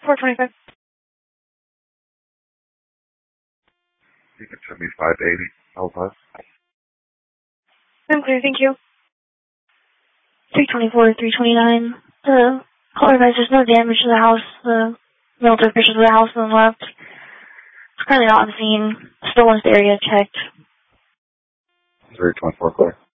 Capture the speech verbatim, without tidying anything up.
four twenty-five. You can send me five eighty. L five. I'm clear, thank you. three twenty-four, three twenty-nine. The caller advised there's no damage to the house. The military pictures of the house on the left. It's currently not on the scene. Still wants the area checked. three twenty-four, clear.